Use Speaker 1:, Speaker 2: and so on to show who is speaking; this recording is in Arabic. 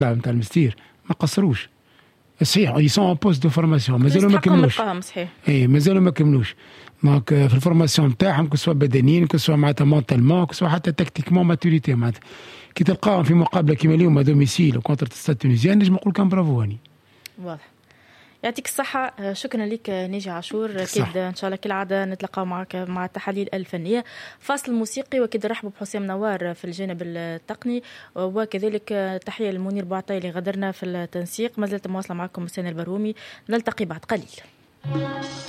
Speaker 1: نتاع المستير ما قصروش صحيح يسون بوست دو فورماسيون مازالوا ما كملوش.
Speaker 2: صحيح
Speaker 1: اي مازالوا ما كملوش دونك في الفورماسيون نتاعهم كسوا بدنيين كسوا معناتها مونتالمون كسوا حتى تكتيكمون ماتوريتي معناتها كي تلقاهم في مقابله كيما اليوم دوميسيل وكونتر ستاد تونيزيان نجم نقول كان برافو هاني.
Speaker 2: واضح. يعطيك الصحة. شكرا لك ناجي عاشور. أكيد إن شاء الله كالعادة نتلقاو معك مع التحاليل الفنية. فاصل موسيقي وأكيد نرحبوا بحسام نوار في الجانب التقني وكذلك تحية لمنير بوعطي اللي غادرنا في التنسيق. ما زلت مواصلة معكم سنة البرومي. نلتقي بعد قليل.